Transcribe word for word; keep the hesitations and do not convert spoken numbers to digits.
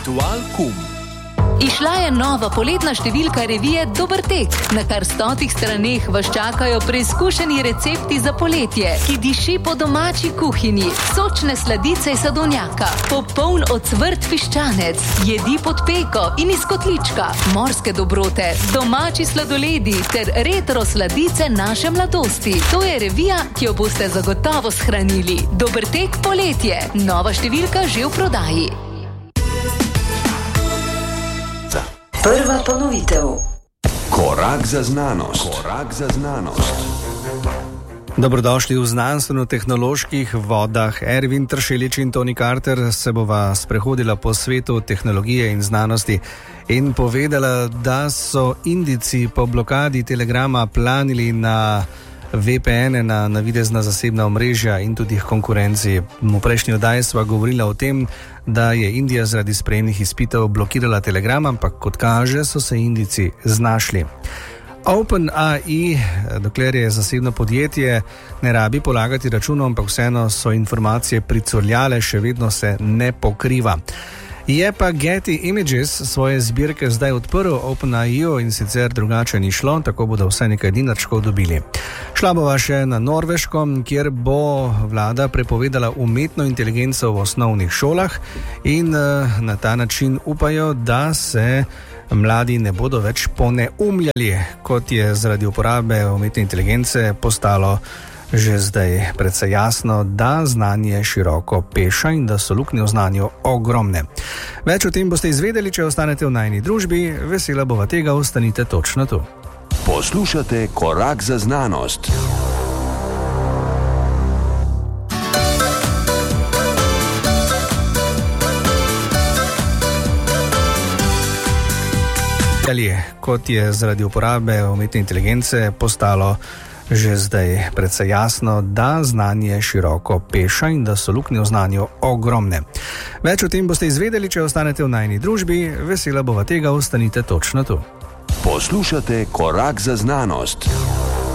Intelektual kum. Izšla je nova poletna številka revije Dober tek. Na kar stotih straneh vas čakajo preizkušeni recepti za poletje, ki diši po domači kuhinji, sočne sladice iz sadovnjaka, popoln ocvrt piščanec, jedi pod peko in iz kotlička, morske dobrote, domači sladoledi ter retro sladice naše mladosti. To je revija, ki jo boste zagotovo shranili. Dober tek poletje. Nova številka že v prodaji. Prva ponovitev. Korak za znanost. Korak za znanost. Dobrodošli v znanstveno-tehnoloških vodah. Ervin Tršelič in Toni Carter se bova sprehodila po svetu tehnologije in znanosti in povedala, da so Indijci po blokadi Telegrama planili na ve pe ene, na navidezna zasebna omrežja in tudi konkurenci. V prejšnji oddaji sva govorila o tem, da je Indija zaradi sprejemnih izpitov blokirala Telegram, ampak kot kaže, so se Indijci znašli. OpenAI, dokler je zasebno podjetje, ne rabi polagati računov, ampak vseeno so informacije pricurljale, še vedno se ne pokriva. Je pa Getty Images svoje zbirke zdaj odprl OpenAI-ju in sicer drugače ni šlo, tako bodo vsaj nekaj dinarčkov dobili. Šla bova še na Norveško, kjer bo vlada prepovedala umetno inteligenco v osnovnih šolah in na ta način upajo, da se mladi ne bodo več poneumljali, kot je zaradi uporabe umetne inteligence postalo že zdaj predvsej jasno, da znanje široko peša in da so luknje v znanju ogromne. Več o tem boste izvedeli, če ostanete v najini družbi. Vesela bova tega, ostanite točno tu. Poslušate Korak za znanost. Kot je zaradi uporabe umetne inteligence postalo že zdaj predvsej jasno, da znanje široko peša in da so luknje v znanju ogromne. Več o tem boste izvedeli, če ostanete v najini družbi. Vesela bova tega, ostanite točno tu. Poslušate Korak za znanost.